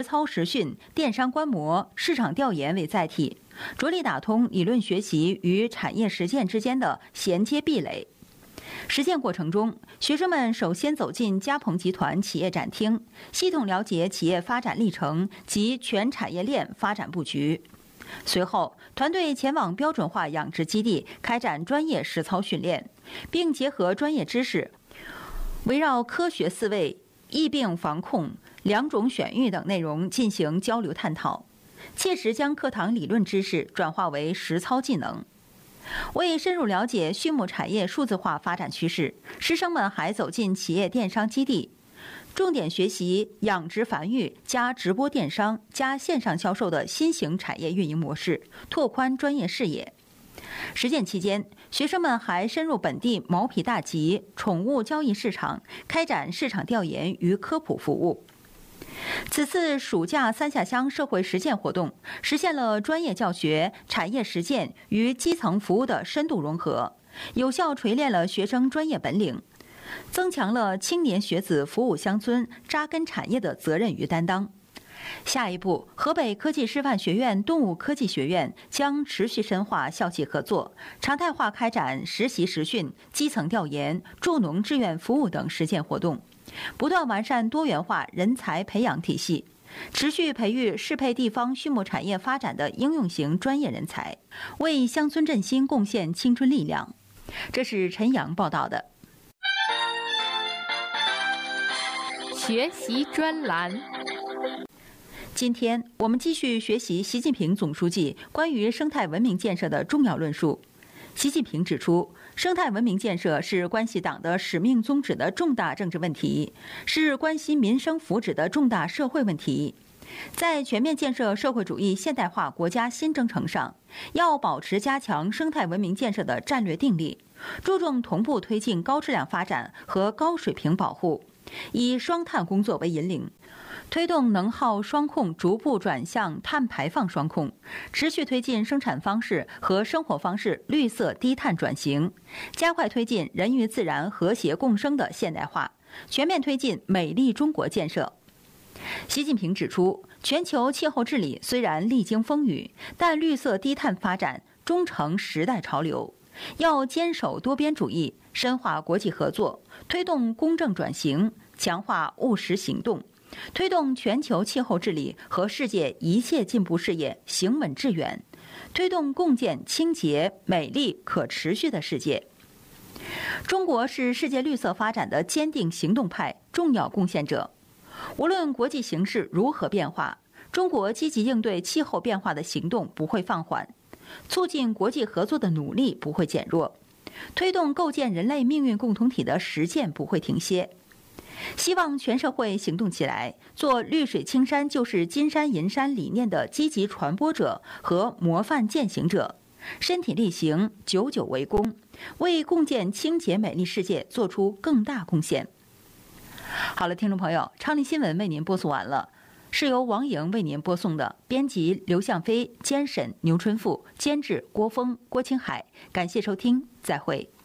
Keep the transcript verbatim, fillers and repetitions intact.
操实训、电商观摩、市场调研为载体，着力打通理论学习与产业实践之间的衔接壁垒。实践过程中，学生们首先走进嘉鹏集团企业展厅，系统了解企业发展历程及全产业链发展布局。随后，团队前往标准化养殖基地开展专业实操训练，并结合专业知识，围绕科学思维、疫病防控、良种选育等内容进行交流探讨，切实将课堂理论知识转化为实操技能。为深入了解畜牧产业数字化发展趋势，师生们还走进企业电商基地，重点学习养殖繁育加直播电商加线上销售的新型产业运营模式，拓宽专业视野。实践期间，学生们还深入本地毛皮大集、宠物交易市场，开展市场调研与科普服务。此次暑假三下乡社会实践活动，实现了专业教学、产业实践与基层服务的深度融合，有效锤炼了学生专业本领，增强了青年学子服务乡村、扎根产业的责任与担当。下一步，河北科技师范学院动物科技学院将持续深化校企合作，常态化开展实习实训、基层调研、助农志愿服务等实践活动，不断完善多元化人才培养体系，持续培育适配地方畜牧产业发展的应用型专业人才，为乡村振兴贡献青春力量。这是陈阳报道的。 学习专栏。 今天我们继续学习习近平总书记关于生态文明建设的重要论述。习近平指出，生态文明建设是关系党的使命宗旨的重大政治问题，是关系民生福祉的重大社会问题。在全面建设社会主义现代化国家新征程上，要保持加强生态文明建设的战略定力，注重同步推进高质量发展和高水平保护，以双碳工作为引领，推动能耗双控逐步转向碳排放双控，持续推进生产方式和生活方式绿色低碳转型，加快推进人与自然和谐共生的现代化，全面推进美丽中国建设。习近平指出，全球气候治理虽然历经风雨，但绿色低碳发展终成时代潮流，要坚守多边主义，深化国际合作，推动公正转型，强化务实行动，推动全球气候治理和世界一切进步事业行稳致远，推动共建清洁、美丽、可持续的世界。中国是世界绿色发展的坚定行动派、重要贡献者。无论国际形势如何变化，中国积极应对气候变化的行动不会放缓，促进国际合作的努力不会减弱，推动构建人类命运共同体的实践不会停歇。希望全社会行动起来，做绿水青山就是金山银山理念的积极传播者和模范践行者，身体力行，久久为功，为共建清洁美丽世界做出更大贡献。好了，听众朋友，昌黎新闻为您播送完了，是由王莹为您播送的，编辑刘向飞，监审牛春富，监制郭峰、郭青海。感谢收听，再会。